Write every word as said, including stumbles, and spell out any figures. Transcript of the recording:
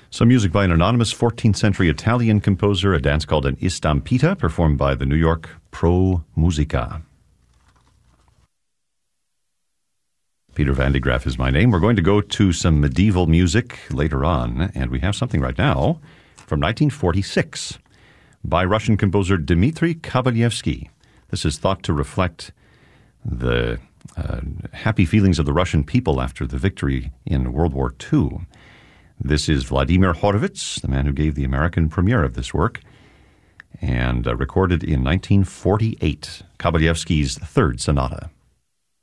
Some music by an anonymous fourteenth century Italian composer, a dance called an Istampita, performed by the New York Pro Musica. Peter Van de Graaff is my name. We're going to go to some medieval music later on, and we have something right now from nineteen forty-six by Russian composer Dmitri Kabalevsky. This is thought to reflect the uh, happy feelings of the Russian people after the victory in World War Two. This is Vladimir Horowitz, the man who gave the American premiere of this work, and uh, recorded in nineteen forty-eight, Kabalevsky's Third Sonata.